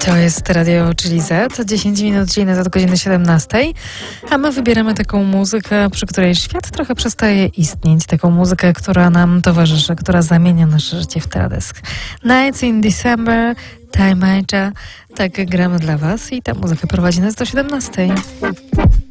To jest Radio Czyli Z, 10 minut dziennie do godziny 17, a my wybieramy taką muzykę, przy której świat trochę przestaje istnieć, taką muzykę, która nam towarzyszy, która zamienia nasze życie w teledysk. Nights in December, Time Aja, tak gramy dla Was i ta muzyka prowadzi nas do 17.